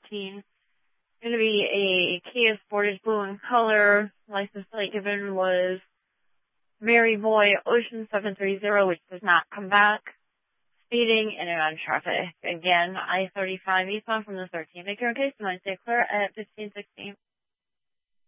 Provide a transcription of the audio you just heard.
2015. Going to be a Kia Sportage blue in color. License plate given was Mary Boy Ocean 730, which does not come back. Speeding in and out of traffic. Again, I-35 eastbound from the 13th. Make your case to 9 stay clear at 1516.